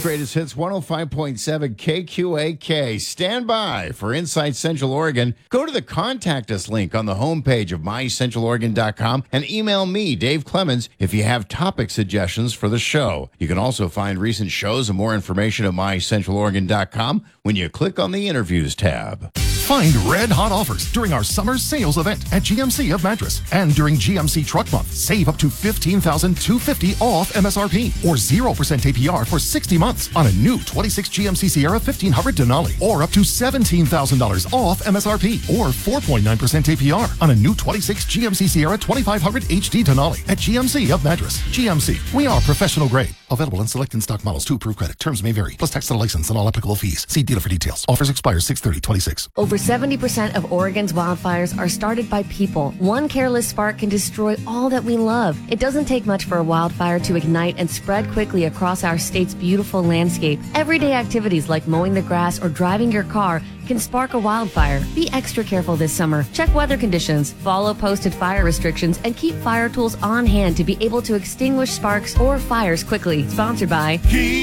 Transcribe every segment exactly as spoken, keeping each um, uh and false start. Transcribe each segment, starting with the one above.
greatest hits, one oh five point seven K Q A K. Stand by for Inside Central Oregon. Go to the Contact Us link on the homepage of my central oregon dot com and email me, Dave Clemens, if you have topic suggestions for the show. You can also find recent shows and more information at my central oregon dot com when you click on the Interviews tab. Find red hot offers during our summer sales event at G M C of Madras. And during G M C Truck Month, save up to fifteen thousand two hundred fifty dollars off M S R P or zero percent A P R for sixty months on a new twenty-six G M C Sierra fifteen hundred Denali, or up to seventeen thousand dollars off M S R P or four point nine percent A P R on a new twenty-six G M C Sierra twenty-five hundred H D Denali at G M C of Madras. G M C, we are professional grade. Available in select in-stock models to approved credit. Terms may vary. Plus tax and license and all applicable fees. See dealer for details. Offers expire six thirty twenty-six. Over seventy percent of Oregon's wildfires are started by people. One careless spark can destroy all that we love. It doesn't take much for a wildfire to ignite and spread quickly across our state's beautiful landscape. Everyday activities like mowing the grass or driving your car can spark a wildfire. Be extra careful this summer. Check weather conditions, follow posted fire restrictions, and keep fire tools on hand to be able to extinguish sparks or fires quickly. Sponsored by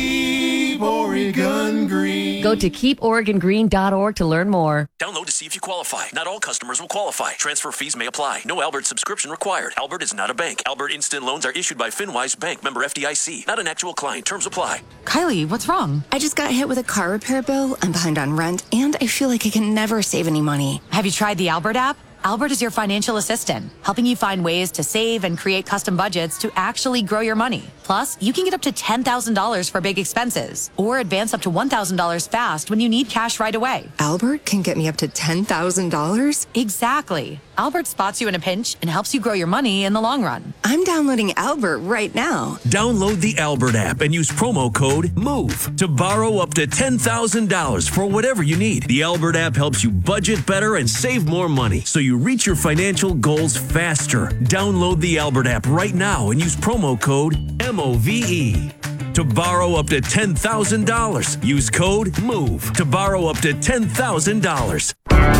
Keep Oregon Green. Go to keep oregon green dot org to learn more. Download to see if you qualify. Not all customers will qualify. Transfer fees may apply. No Albert subscription required. Albert is not a bank. Albert Instant Loans are issued by FinWise Bank, member F D I C. Not an actual client. Terms apply. Kylie, what's wrong? I just got hit with a car repair bill. I'm behind on rent, and I feel like I can never save any money. Have you tried the Albert app? Albert is your financial assistant, helping you find ways to save and create custom budgets to actually grow your money. Plus, you can get up to ten thousand dollars for big expenses or advance up to one thousand dollars fast when you need cash right away. Albert can get me up to ten thousand dollars? Exactly. Albert spots you in a pinch and helps you grow your money in the long run. I'm downloading Albert right now. Download the Albert app and use promo code MOVE to borrow up to ten thousand dollars for whatever you need. The Albert app helps you budget better and save more money so you reach your financial goals faster. Download the Albert app right now and use promo code M O V E to borrow up to ten thousand dollars. Use code MOVE to borrow up to ten thousand dollars.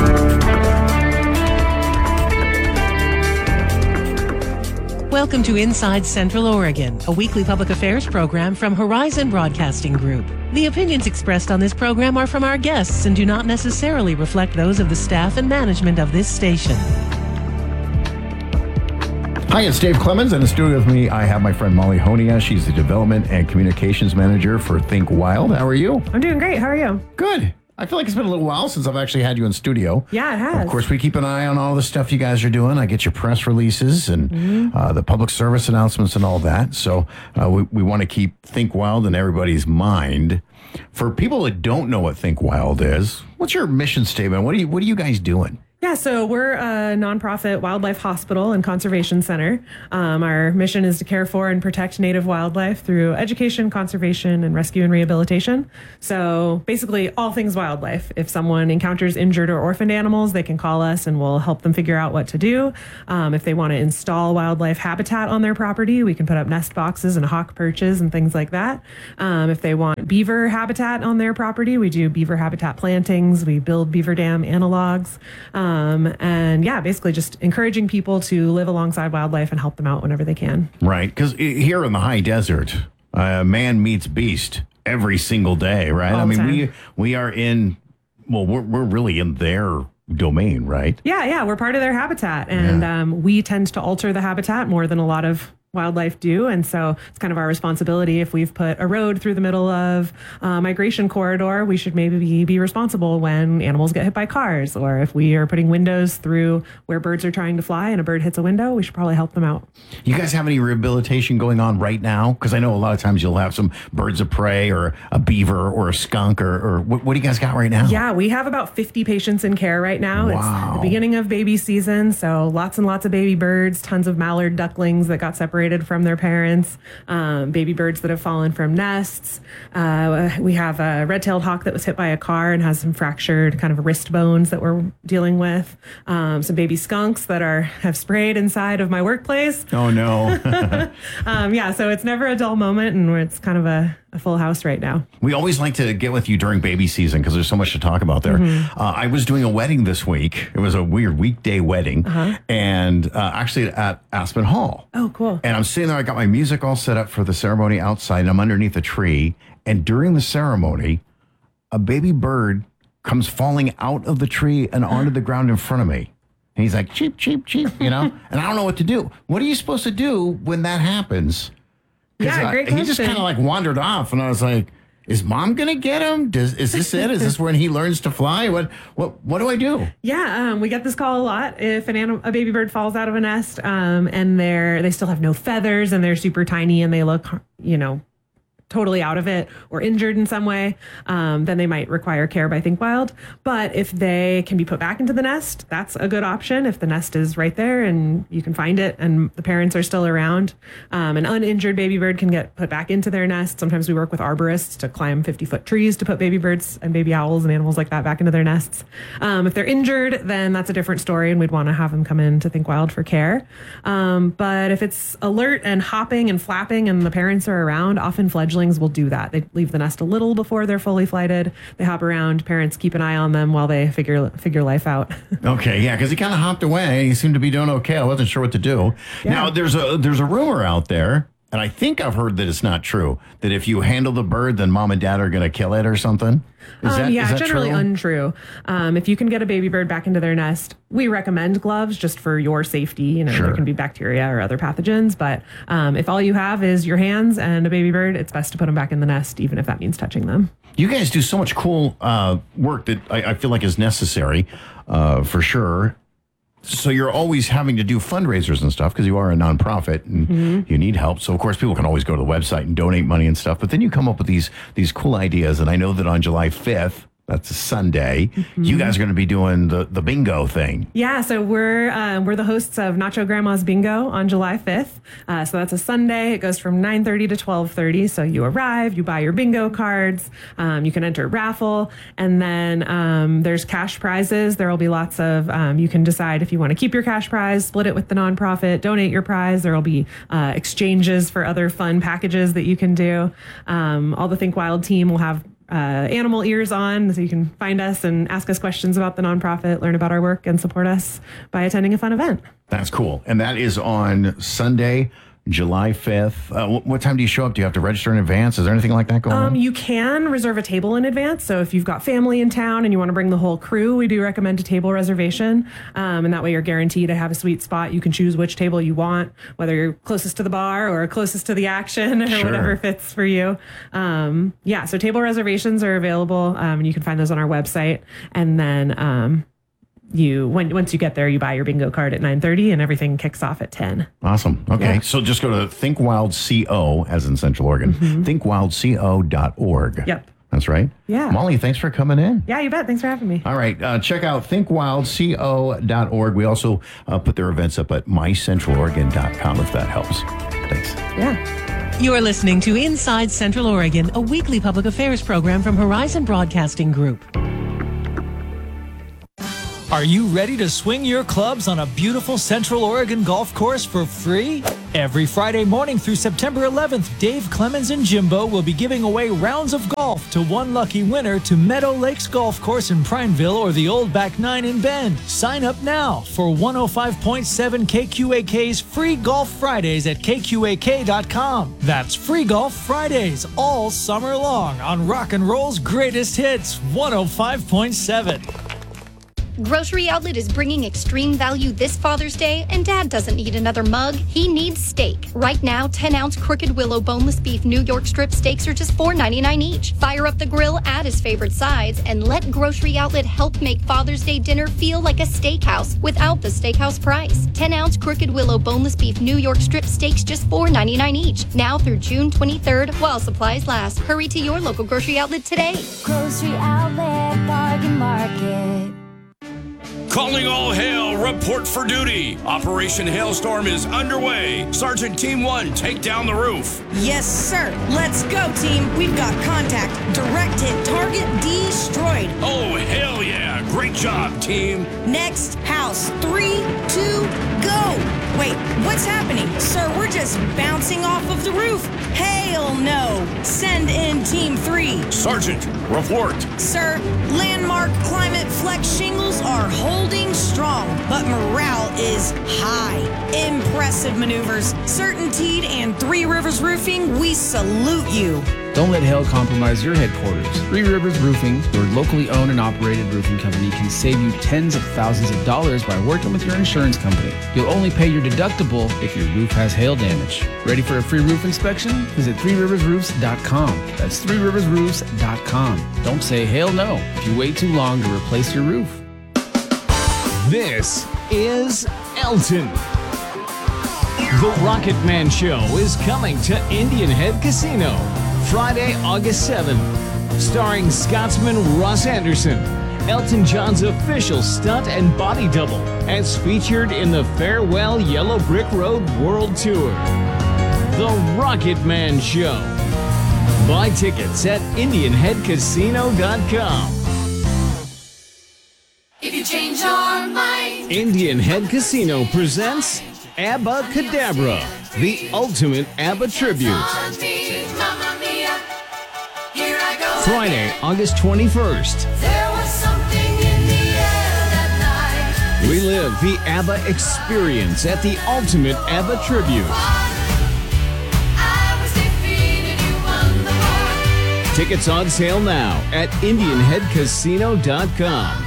Welcome to Inside Central Oregon, a weekly public affairs program from Horizon Broadcasting Group. The opinions expressed on this program are from our guests and do not necessarily reflect those of the staff and management of this station. Hi, it's Dave Clemens. In the studio with me, I have my friend Molly Honia. She's the Development and Communications Manager for Think Wild. How are you? I'm doing great. How are you? Good. I feel like it's been a little while since I've actually had you in studio. Yeah, it has. Of course, we keep an eye on all the stuff you guys are doing. I get your press releases and mm-hmm. uh, the public service announcements and all that. So uh, we, we want to keep Think Wild in everybody's mind. For people that don't know what Think Wild is, what's your mission statement? What are you What are you guys doing? Yeah, so we're a nonprofit wildlife hospital and conservation center. Um, our mission is to care for and protect native wildlife through education, conservation, and rescue and rehabilitation. So basically all things wildlife. If someone encounters injured or orphaned animals, they can call us and we'll help them figure out what to do. Um, if they want to install wildlife habitat on their property, we can put up nest boxes and hawk perches and things like that. Um, if they want beaver habitat on their property, we do beaver habitat plantings. We build beaver dam analogs. Um, Um, and yeah, basically just encouraging people to live alongside wildlife and help them out whenever they can. Right. Because here in the high desert, uh, man meets beast every single day, right? All I mean, time. we we are in, well, we're, we're really in their domain, right? Yeah, yeah, we're part of their habitat. And Yeah. um, we tend to alter the habitat more than a lot of wildlife do. And so it's kind of our responsibility. If we've put a road through the middle of a migration corridor, we should maybe be, be responsible when animals get hit by cars. Or if we are putting windows through where birds are trying to fly and a bird hits a window, we should probably help them out. You guys have any rehabilitation going on right now? Because I know a lot of times you'll have some birds of prey or a beaver or a skunk or, or what, what do you guys got right now? Yeah, we have about fifty patients in care right now. Wow. It's the beginning of baby season, so lots and lots of baby birds, tons of mallard ducklings that got separated from their parents, um, baby birds that have fallen from nests. Uh, we have a red-tailed hawk that was hit by a car and has some fractured kind of wrist bones that we're dealing with. Um, some baby skunks that are have sprayed inside of my workplace. Oh, no. um, yeah, so it's never a dull moment, and it's kind of a, a full house right now. We always like to get with you during baby season because there's so much to talk about there. Mm-hmm. Uh, I was doing a wedding this week. It was a weird weekday wedding, uh-huh. and uh, actually at Aspen Hall. Oh, cool. And I'm sitting there. I got my music all set up for the ceremony outside, and I'm underneath a tree. And during the ceremony, a baby bird comes falling out of the tree and onto the ground in front of me. And he's like, cheep, cheep, cheep, you know? And I don't know what to do. What are you supposed to do when that happens? Yeah, uh, great He just question. kind of like wandered off, and I was like, is mom going to get him? Does, is this it? Is this when he learns to fly? What what what do I do? Yeah, um, we get this call a lot. If an anim- a baby bird falls out of a nest um, and they're they still have no feathers and they're super tiny and they look, you know, totally out of it or injured in some way, um, then they might require care by Think Wild. But if they can be put back into the nest, that's a good option. If the nest is right there and you can find it and the parents are still around, um, an uninjured baby bird can get put back into their nest. Sometimes we work with arborists to climb fifty-foot trees to put baby birds and baby owls and animals like that back into their nests. Um, if they're injured, then that's a different story, and we'd want to have them come in to Think Wild for care. Um, but if it's alert and hopping and flapping and the parents are around, often fledglings will do that. They leave the nest a little before they're fully flighted. They hop around. Parents keep an eye on them while they figure figure life out. Okay, yeah, because he kind of hopped away. He seemed to be doing okay. I wasn't sure what to do. Yeah. Now, there's a there's a rumor out there, and I think I've heard that it's not true, that if you handle the bird, then mom and dad are going to kill it or something. Is Um, that, yeah, is that generally true? untrue. Um, if you can get a baby bird back into their nest, we recommend gloves just for your safety. You know, Sure. there can be bacteria or other pathogens, but um, if all you have is your hands and a baby bird, it's best to put them back in the nest, even if that means touching them. You guys do so much cool uh, work that I, I feel like is necessary uh, for sure. So you're always having to do fundraisers and stuff because you are a nonprofit and Mm-hmm. you need help. So of course people can always go to the website and donate money and stuff. But then you come up with these these cool ideas. And I know that on July fifth, that's a Sunday, Mm-hmm. you guys are going to be doing the, the bingo thing. Yeah, so we're uh, we're the hosts of Nacho Grandma's Bingo on July fifth. Uh, so that's a Sunday. It goes from nine thirty to twelve thirty. So you arrive, you buy your bingo cards, um, you can enter a raffle, and then um, there's cash prizes. There will be lots of, um, you can decide if you want to keep your cash prize, split it with the nonprofit, donate your prize. There will be uh, exchanges for other fun packages that you can do. Um, all the Think Wild team will have Uh, animal ears on, so you can find us and ask us questions about the nonprofit, learn about our work, and support us by attending a fun event. That's cool. And that is on Sunday, July fifth. Uh, what, what time do you show up? Do you have to register in advance? Is there anything like that going Um, on? you can reserve a table in advance. So if you've got family in town and you want to bring the whole crew, we do recommend a table reservation. Um, and that way you're guaranteed to have a sweet spot. You can choose which table you want, whether you're closest to the bar or closest to the action or Sure. whatever fits for you. Um, yeah, so table reservations are available, um, and you can find those on our website. And then um, you when once you get there, you buy your bingo card at nine thirty and everything kicks off at ten. Awesome. Okay. Yeah. So just go to Think Wild Co, as in Central Oregon, Mm-hmm. think wild co dot org. Yep. That's right. Yeah. Molly, thanks for coming in. Yeah, you bet. Thanks for having me. All right. Uh, check out think wild co dot org. We also uh, put their events up at my central oregon dot com if that helps. Thanks. Yeah. You're listening to Inside Central Oregon, a weekly public affairs program from Horizon Broadcasting Group. Are you ready to swing your clubs on a beautiful Central Oregon golf course for free? Every Friday morning through September eleventh, Dave Clemens and Jimbo will be giving away rounds of golf to one lucky winner to Meadow Lakes Golf Course in Prineville or the Old Back Nine in Bend. Sign up now for one oh five point seven K Q A K's Free Golf Fridays at K Q A K dot com. That's Free Golf Fridays all summer long on Rock and Roll's greatest hits, one oh five point seven. Grocery Outlet is bringing extreme value this Father's Day, and Dad doesn't need another mug. He needs steak. Right now, ten ounce Crooked Willow boneless beef New York strip steaks are just four ninety-nine each. Fire up the grill, add his favorite sides, and let Grocery Outlet help make Father's Day dinner feel like a steakhouse without the steakhouse price. ten ounce Crooked Willow boneless beef New York strip steaks just four ninety-nine each. Now through June twenty-third while supplies last. Hurry to your local Grocery Outlet today. Grocery Outlet Bargain Market. Calling all hail, report for duty. Operation Hailstorm is underway. Sergeant Team one, take down the roof. Yes, sir. Let's go, team. We've got contact. Direct hit target destroyed. Oh, hell yeah. Great job, team. Next house. Three, two, go. Wait, what's happening? Sir, we're just bouncing off of the roof. Hell no. Send in Team three. free. Sergeant, report. Sir, Landmark Climate Flex shingles are holding strong, but morale is high. Impressive maneuvers. CertainTeed and Three Rivers Roofing, we salute you. Don't let hail compromise your headquarters. Three Rivers Roofing, your locally owned and operated roofing company, can save you tens of thousands of dollars by working with your insurance company. You'll only pay your deductible if your roof has hail damage. Ready for a free roof inspection? Visit three rivers roofs dot com. That's three rivers roofs dot com. Don't say hail no if you wait too long to replace your roof. This is Elton. The Rocket Man Show is coming to Indian Head Casino Friday, August seventh. Starring Scotsman Ross Anderson, Elton John's official stunt and body double, as featured in the Farewell Yellow Brick Road World Tour. The Rocket Man Show. Buy tickets at indian head casino dot com. If you change your mind, Indian Head Casino presents Abba Cadabra, the ultimate ABBA tribute. Mamma Mia, here I go. Friday, August twenty-first. There was something in the air that night. Relive the ABBA experience at the ultimate ABBA tribute. I was defeated, you won the war. Tickets on sale now at indian head casino dot com.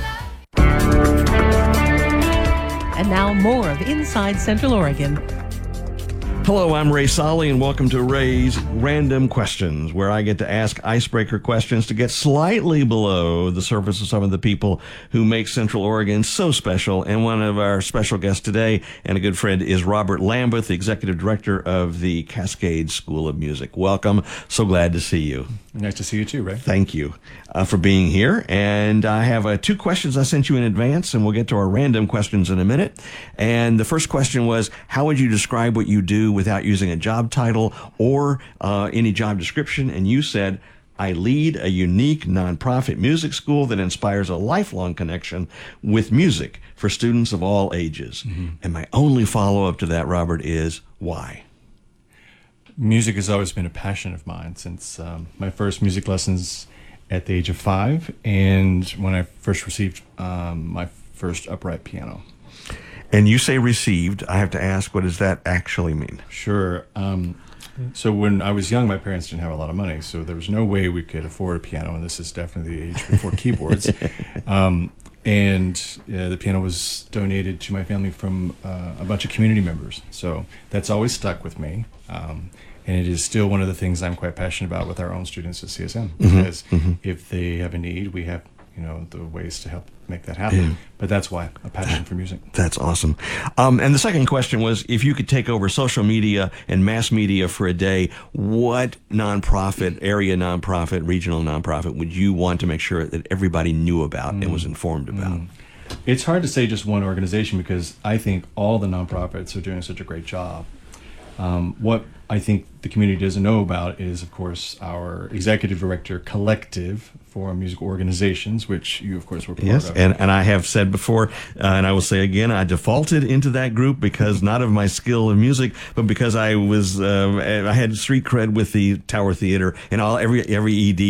And now more of Inside Central Oregon. Hello, I'm Ray Solly, and welcome to Ray's Random Questions, where I get to ask icebreaker questions to get slightly below the surface of some of the people who make Central Oregon so special. And one of our special guests today, and a good friend, is Robert Lambeth, the Executive Director of the Cascade School of Music. Welcome. So glad to see you. Nice to see you too, Ray. Thank you uh, for being here. And I have uh, two questions I sent you in advance, and we'll get to our random questions in a minute. And the first question was, how would you describe what you do without using a job title or uh, any job description? And you said, I lead a unique nonprofit music school that inspires a lifelong connection with music for students of all ages. Mm-hmm. And my only follow-up to that, Robert, is why? Music has always been a passion of mine since um, my first music lessons at the age of five, and when I first received um, my first upright piano. And you say received. I have to ask, what does that actually mean? Sure. Um, so when I was young, my parents didn't have a lot of money, so there was no way we could afford a piano, and this is definitely the age before keyboards. Um, and uh, the piano was donated to my family from uh, a bunch of community members. So that's always stuck with me. Um, and it is still one of the things I'm quite passionate about with our own students at C S M, because mm-hmm. Mm-hmm. if they have a need, we have, you know, the ways to help make that happen. Yeah. But that's why, a passion for music. That's awesome. Um, and the second question was, if you could take over social media and mass media for a day, what nonprofit, area nonprofit, regional nonprofit would you want to make sure that everybody knew about mm. and was informed about? Mm. It's hard to say just one organization, because I think all the nonprofits are doing such a great job. Um, what I think the community doesn't know about is, of course, our executive director collective for music organizations, which you, of course, were part yes, of. and, and I have said before, uh, and I will say again, I defaulted into that group because not of my skill in music, but because I was uh, I had street cred with the Tower Theater, and all every every E D